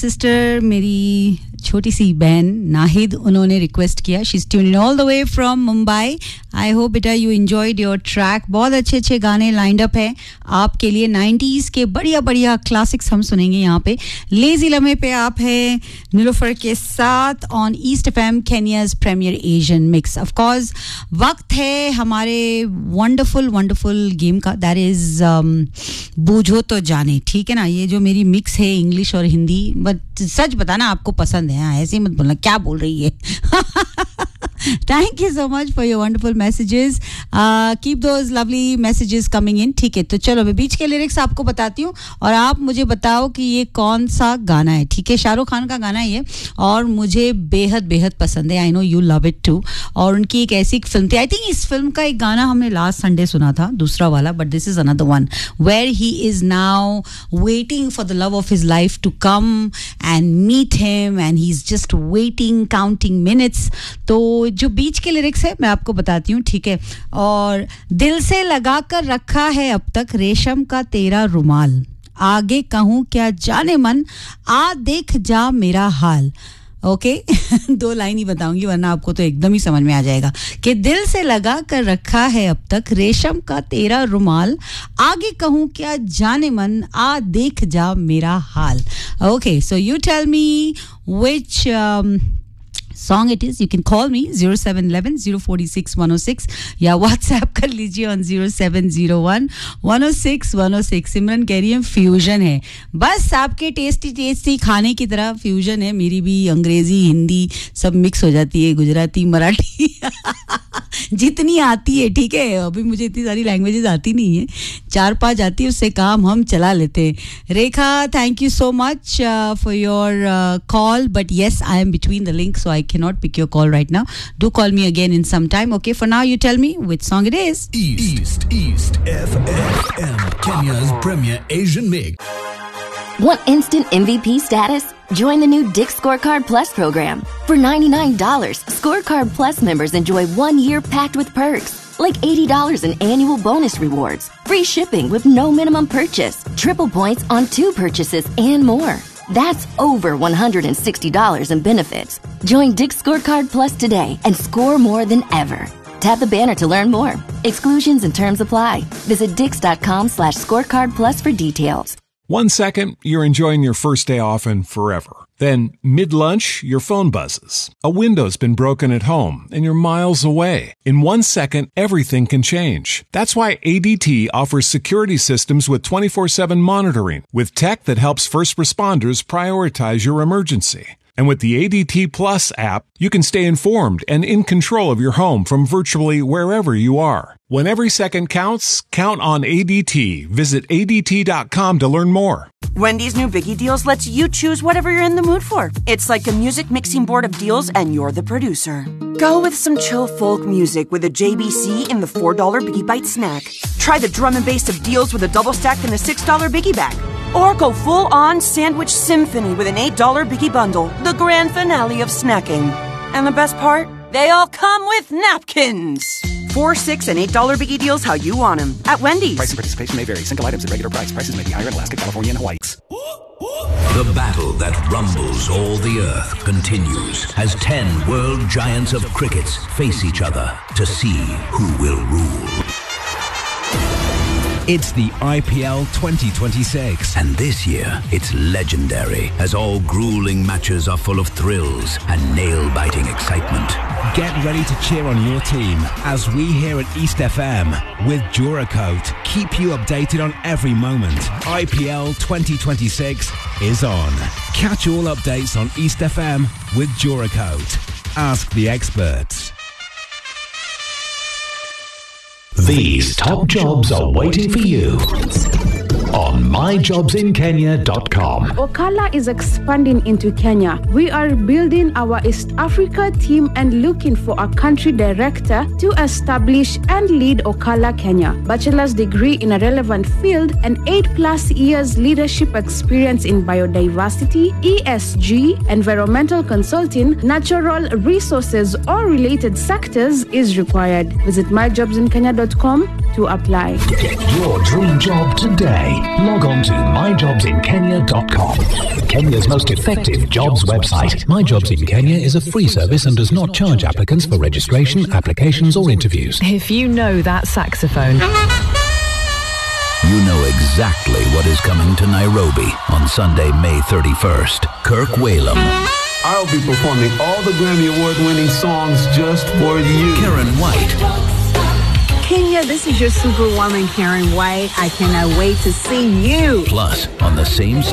Sister मेरी छोटी सी बहन नाहिद उन्होंने रिक्वेस्ट किया she is tuning all the way from Mumbai I hope बेटा यू एंजॉयड योर ट्रैक बहुत अच्छे अच्छे गाने लाइंड अप है आपके लिए 90s के बढ़िया बढ़िया क्लासिक्स हम सुनेंगे यहाँ पे लेजी लम्हे पे आप है नीलोफर के साथ on east FM केन्याज premiere Asian mix of course वक्त है हमारे वंडरफुल गेम का दैट इज बूझो तो जाने ठीक है ना ये जो मेरी मिक्स है इंग्लिश और हिंदी बट सच बताना आपको पसंद है हाँ ऐसे ही मत बोलना क्या बोल रही है Thank you so much for your wonderful messages. Keep those lovely messages coming in. ठीक है तो चलो मैं बीच के लिरिक्स आपको बताती हूँ और आप मुझे बताओ कि ये कौन सा गाना है ठीक है शाहरुख खान का गाना है ये और मुझे बेहद पसंद है I know you love it to और उनकी एक ऐसी फिल्म थी आई थिंक इस फिल्म का एक गाना हमने लास्ट संडे सुना था दूसरा वाला but this is another one where he is now waiting for the love of his life to come and meet him and he is just waiting counting minutes तो जो बीच के लिरिक्स है मैं आपको बताती हूँ ठीक है और दिल से लगा कर रखा है अब तक रेशम का तेरा रुमाल आगे कहूँ क्या जाने मन आ देख जा मेरा हाल ओके दो लाइन ही बताऊंगी वरना आपको तो एकदम ही समझ में आ जाएगा कि दिल से लगा कर रखा है अब तक रेशम का तेरा रुमाल आगे कहूँ क्या जाने मन आ देख जा मेरा हाल okay so you tell me which song it is you can call me 0711 046 106 या WhatsApp कर लीजिए on 0701 106 106 सिमरन कह रही है फ्यूजन है बस आपके टेस्टी खाने की तरह फ्यूजन है मेरी भी अंग्रेजी हिंदी सब मिक्स हो जाती है गुजराती मराठी जितनी आती है ठीक है अभी मुझे इतनी सारी लैंग्वेजेस आती नहीं है 4-5 आती है उससे काम हम चला लेते हैं रेखा thank you so much for your call but yes I am between the link so I cannot pick your call right now do call me again in some time okay for now you tell me which song it is East FM Kenya's premier Asian mix Want instant MVP status? Join the new Dick's Scorecard Plus program. For $99, Scorecard Plus members enjoy 1 year packed with perks, like $80 in annual bonus rewards, free shipping with no minimum purchase, triple points on 2 purchases, and more. That's over $160 in benefits. Join Dick's Scorecard Plus today and score more than ever. Tap the banner to learn more. Exclusions and terms apply. Visit Dix.com/scorecard plus for details. 1 second, you're enjoying your first day off and forever. Then, mid-lunch, your phone buzzes. A window's been broken at home and you're miles away. In 1 second, everything can change. That's why ADT offers security systems with 24/7 monitoring, with tech that helps first responders prioritize your emergency. And with the ADT Plus app, you can stay informed and in control of your home from virtually wherever you are. When every second counts, count on ADT. Visit ADT.com to learn more. Wendy's new Biggie Deals lets you choose whatever you're in the mood for. It's like a music mixing board of deals and you're the producer. Go with some chill folk music with a JBC in the $4 Biggie Bite snack. Try the drum and bass of deals with a double stack in the $6 Biggie Bag. Or go full-on sandwich symphony with an $8 Biggie Bundle, the grand finale of snacking. And the best part? They all come with napkins. $4, $6, and $8 Biggie Deals how you want them. At Wendy's. Price and participation may vary. Single items at regular price. Prices may be higher in Alaska, California, and Hawaii. The battle that rumbles all the earth continues as 10 world giants of cricket face each other to see who will rule. It's the IPL 2026 and this year it's legendary as all grueling matches are full of thrills and nail-biting excitement. Get ready to cheer on your team as we here at East FM with Duracoat keep you updated on every moment. IPL 2026 is on. Catch all updates on East FM with Duracoat. Ask the experts. These top jobs are waiting for you on myjobsinkenya.com. Ocala is expanding into Kenya. We are building our East Africa team and looking for a country director to establish and lead Ocala Kenya. Bachelor's degree in a relevant field and 8+ years leadership experience in biodiversity, ESG, environmental consulting, natural resources or related sectors is required. Visit myjobsinkenya.com to apply. Get your dream job today. Log on to myjobsinkenya.com. Kenya's most effective jobs website. My Jobs in Kenya is a free service and does not charge applicants for registration, applications or interviews. If you know that saxophone, you know exactly what is coming to Nairobi on Sunday, May 31st. Kirk Whalum. I'll be performing all the Grammy Award-winning songs just for you. Karen White. Kenya, this is your superwoman, Karen White. I cannot wait to see you. Plus, on the same